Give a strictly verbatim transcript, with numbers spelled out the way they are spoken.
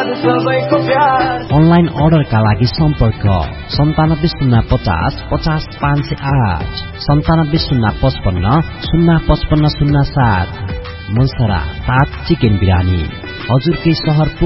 Online अर्डरका लागि सम्पर्क सन्तानब्बे शून्य पचास पचास पाँच सय आठ सन्तानब्बे शून्य पचपन्न शून्य पचपन्न शून्य सात। मनसरा ताज चिकन बिरानी हजुरकै सहर